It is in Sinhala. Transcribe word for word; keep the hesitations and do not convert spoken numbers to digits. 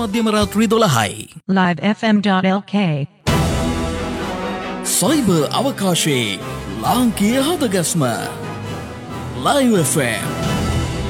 මධ්‍යම රාත්‍රී දොළහයි. live f m dot l k cyber අවකාශයේ ලාංකීය හදගස්ම Live F M